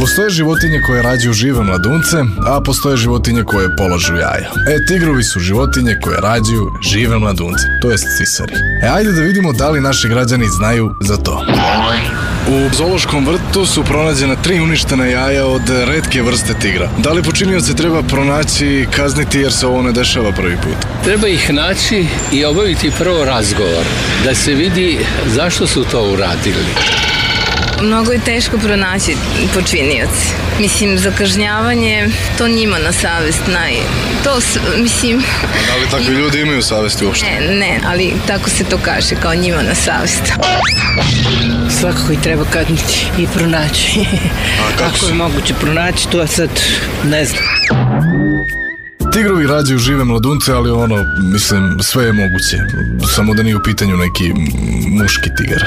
Postoje životinje koje rađaju žive mladunce, a postoje životinje koje polažu jaja. Tigrovi su životinje koje rađaju žive mladunce, to jest cisari. Ajde da vidimo da li naši građani znaju za to. U zoološkom vrtu su pronađena 3 uništena jaja od retke vrste tigra. Da li počinioce treba pronaći i kazniti jer se ovo ne dešava prvi put? Treba ih naći i obaviti prvo razgovor, da se vidi zašto su to uradili. Mnogo je teško pronaći počinioci. Mislim, za kažnjavanje, to njima na savest mislim... Da li takvi ljudi imaju savesti uopšte? Ne, ali tako se to kaže, kao njima na savest. Svakako ih treba kazniti i pronaći. Kako je moguće pronaći, to sad ne znam. Tigrovi rađaju žive mladunce, ali mislim, sve je moguće. Samo da nije u pitanju neki muški tigar.